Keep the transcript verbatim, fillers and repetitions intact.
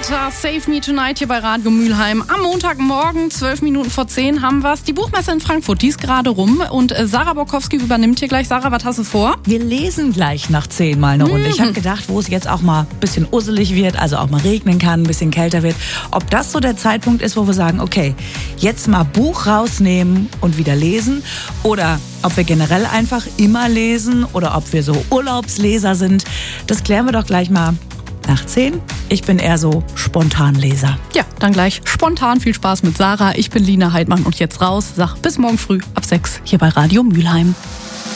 Agatha, Save Me Tonight hier bei Radio Mülheim. Am Montagmorgen, zwölf Minuten vor zehn, haben wir's. Die Buchmesse in Frankfurt, die ist gerade rum. Und Sarah Borkowski übernimmt hier gleich. Sarah, was hast du vor? Wir lesen gleich nach zehn mal eine Runde. Mhm. Ich habe gedacht, wo es jetzt auch mal ein bisschen usselig wird, also auch mal regnen kann, ein bisschen kälter wird, ob das so der Zeitpunkt ist, wo wir sagen, okay, jetzt mal Buch rausnehmen und wieder lesen, oder ob wir generell einfach immer lesen oder ob wir so Urlaubsleser sind. Das klären wir doch gleich mal nach zehn. Ich bin eher so Spontanleser. Ja, dann gleich spontan. Viel Spaß mit Sarah. Ich bin Lina Heidmann und jetzt raus. Sag bis morgen früh ab sechs hier bei Radio Mülheim.